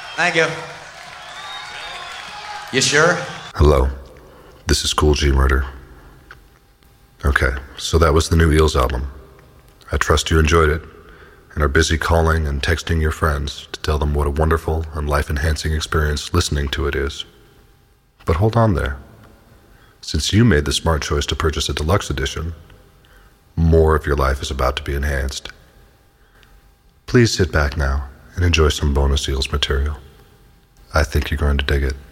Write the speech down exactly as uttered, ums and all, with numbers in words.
Thank you. You sure? Hello, this is Kool G Murder. Okay, so that was the new Eels album. I trust you enjoyed it and are busy calling and texting your friends to tell them what a wonderful and life-enhancing experience listening to it is. But hold on there. Since you made the smart choice to purchase a deluxe edition, more of your life is about to be enhanced. Please sit back now and enjoy some bonus Eels material. I think you're going to dig it.